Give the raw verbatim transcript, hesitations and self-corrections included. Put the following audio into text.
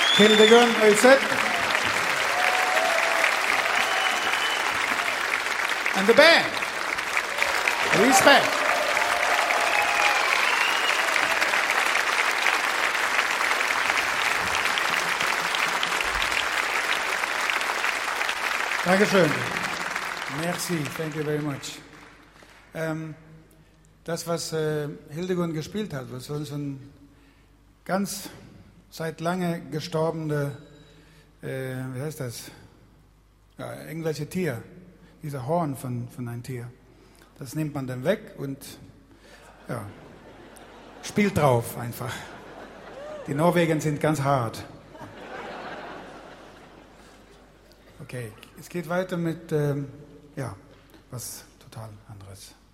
Hildegun Öyset. And the band. Respect. Dankeschön. Merci, thank you very much. Ähm, das, was äh, Hildegun gespielt hat, was so ein ganz seit lange gestorbene, äh, wie heißt das, ja, irgendwelche Tier, dieser Horn von, von einem Tier, das nimmt man dann weg und ja, spielt drauf einfach. Die Norweger sind ganz hart. Okay, es geht weiter mit, ähm, ja, was total anderes.